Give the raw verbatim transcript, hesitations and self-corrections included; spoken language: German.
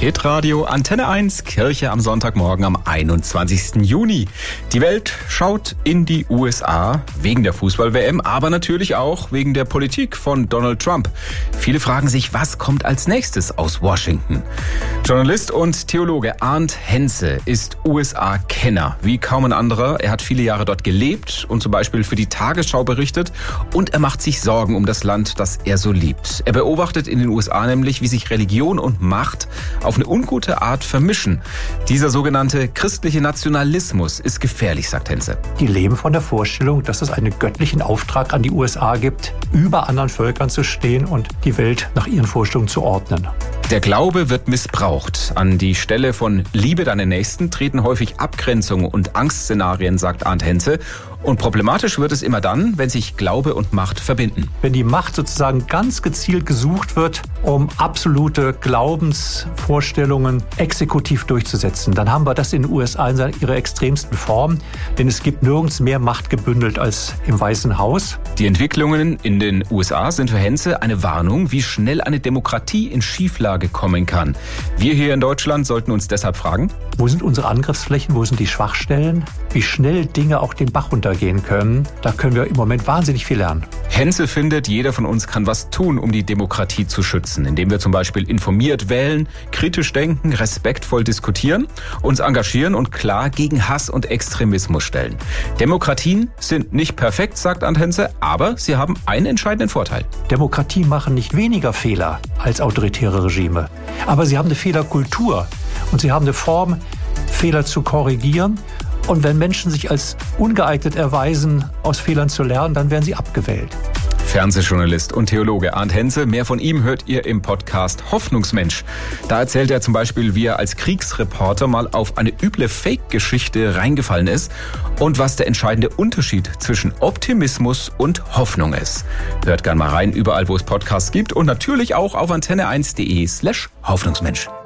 Hitradio Antenne eins, Kirche am Sonntagmorgen am einundzwanzigsten Juni. Die Welt schaut in die U S A wegen der Fußball-W M, aber natürlich auch wegen der Politik von Donald Trump. Viele fragen sich, was kommt als nächstes aus Washington? Journalist und Theologe Arndt Henze ist U S A-Kenner, wie kaum ein anderer. Er hat viele Jahre dort gelebt und zum Beispiel für die Tagesschau berichtet. Und er macht sich Sorgen um das Land, das er so liebt. Er beobachtet in den U S A nämlich, wie sich Religion und Macht auf eine ungute Art vermischen. Dieser sogenannte christliche Nationalismus ist gefährlich, sagt Henze. Die leben von der Vorstellung, dass es einen göttlichen Auftrag an die U S A gibt, über anderen Völkern zu stehen und die Welt nach ihren Vorstellungen zu ordnen. Der Glaube wird missbraucht. An die Stelle von Liebe deinen Nächsten treten häufig Abgrenzungen und Angstszenarien, sagt Arndt Henze. Und problematisch wird es immer dann, wenn sich Glaube und Macht verbinden. Wenn die Macht sozusagen ganz gezielt gesucht wird, um absolute Glaubensvorstellungen exekutiv durchzusetzen, dann haben wir das in den U S A in ihrer extremsten Form. Denn es gibt nirgends mehr Macht gebündelt als im Weißen Haus. Die Entwicklungen in den U S A sind für Henze eine Warnung, wie schnell eine Demokratie in Schieflage kommen kann. Wir hier in Deutschland sollten uns deshalb fragen: Wo sind unsere Angriffsflächen? Wo sind die Schwachstellen? Wie schnell Dinge auch den Bach runtergehen können? Da können wir im Moment wahnsinnig viel lernen. Henze findet, jeder von uns kann was tun, um die Demokratie zu schützen, indem wir zum Beispiel informiert wählen, kritisch denken, respektvoll diskutieren, uns engagieren und klar gegen Hass und Extremismus stellen. Demokratien sind nicht perfekt, sagt Arndt Henze, aber sie haben einen entscheidenden Vorteil. Demokratien machen nicht weniger Fehler als autoritäre Regime, aber sie haben eine Fehlerkultur und sie haben eine Form, Fehler zu korrigieren. Und wenn Menschen sich als ungeeignet erweisen, aus Fehlern zu lernen, dann werden sie abgewählt. Fernsehjournalist und Theologe Arndt Henze. Mehr von ihm hört ihr im Podcast Hoffnungsmensch. Da erzählt er zum Beispiel, wie er als Kriegsreporter mal auf eine üble Fake-Geschichte reingefallen ist und was der entscheidende Unterschied zwischen Optimismus und Hoffnung ist. Hört gern mal rein, überall wo es Podcasts gibt und natürlich auch auf antenne eins punkt de slash Hoffnungsmensch.